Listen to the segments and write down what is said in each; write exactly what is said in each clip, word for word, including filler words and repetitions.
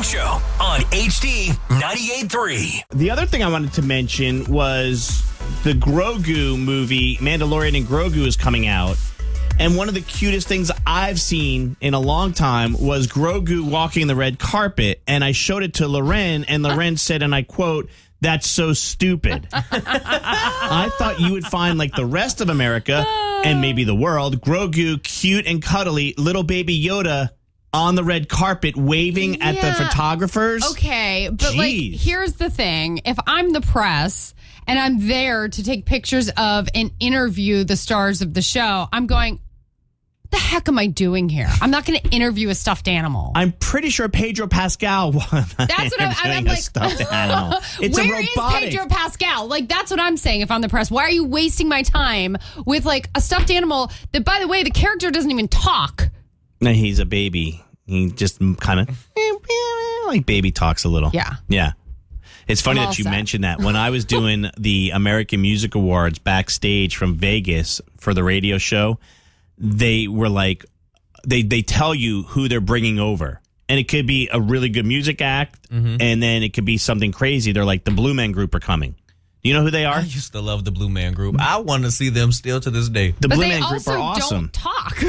Show on H D ninety-eight point three. The other thing I wanted to mention was the Grogu movie, Mandalorian and Grogu, is coming out. And one of the cutest things I've seen in a long time was Grogu walking the red carpet. And I showed it to Loren, and Loren said, and I quote, "That's so stupid." I thought you would find, like the rest of America and maybe the world, Grogu cute and cuddly, little baby Yoda on the red carpet waving Yeah. at the photographers. Okay, but like, Jeez. here's the thing. If I'm the press and I'm there to take pictures of and interview the stars of the show, I'm going, the heck am I doing here? I'm not going to interview a stuffed animal. I'm pretty sure Pedro Pascal was That's what I'm, I'm a like. stuffed animal. It's Where a is robotic. Pedro Pascal? Like, that's what I'm saying if I'm the press. Why are you wasting my time with like a stuffed animal that, by the way, the character doesn't even talk? No, he's a baby. He just kind of like baby talks a little. Yeah. Yeah. It's funny I'm all that you set. mentioned that. When I was doing the American Music Awards backstage from Vegas for the radio show, they were like, they they tell you who they're bringing over. And it could be a really good music act, Mm-hmm. and then it could be something crazy. They're like, the Blue Man Group are coming. Do you know who they are? I used to love the Blue Man Group. I want to see them still to this day. The But Blue they Man Group also are awesome. don't talk.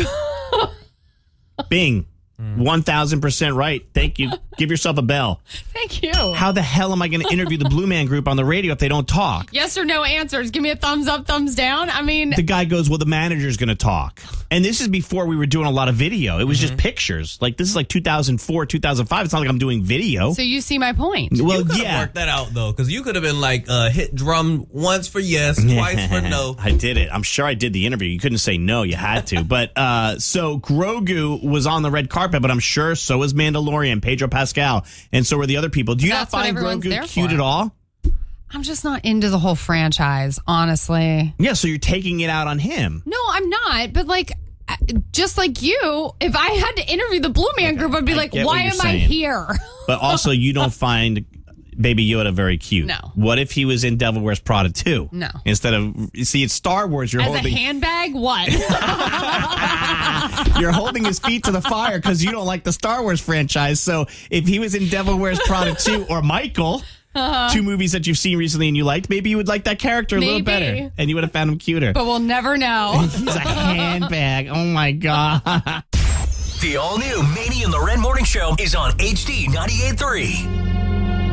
Bing. one thousand percent right. Thank you. Give yourself a bell. Thank you. How the hell am I going to interview the Blue Man Group on the radio if they don't talk? Yes or no answers. Give me a thumbs up, thumbs down. I mean, The guy goes, well, the manager's going to talk. And this is before we were doing a lot of video. It was just pictures. Like, this is like two thousand four, two thousand five. It's not like I'm doing video. so you see my point. Well, You could have yeah. worked that out, though, because you could have been like, uh, hit drum once for yes, twice for no. I did it. I'm sure I did the interview. You couldn't say no. You had to. But uh, so Grogu was on the red carpet, but I'm sure so was Mandalorian, Pedro Pascal, and so were the other people. Do you That's not what find everyone's there Grogu cute for. at all? I'm just not into the whole franchise, honestly. Yeah, so you're taking it out on him. No, I'm not. But like, uh, just like you, if I had to interview the Blue Man Group, I'd be I like, get what why you're am I saying. here? But also, you don't find Baby Yoda very cute. No. What if he was in Devil Wears Prada two? No. Instead of, you see, it's Star Wars. You're As a holding, handbag, what? you're holding his feet to the fire because you don't like the Star Wars franchise. So if he was in Devil Wears Prada two or Michael, Uh-huh. two movies that you've seen recently and you liked, maybe you would like that character a little Maybe. better, and you would have found him cuter. But we'll never know. He's a handbag. Oh my god. The all-new Manny and Loren Morning Show is on H D ninety-eight point three.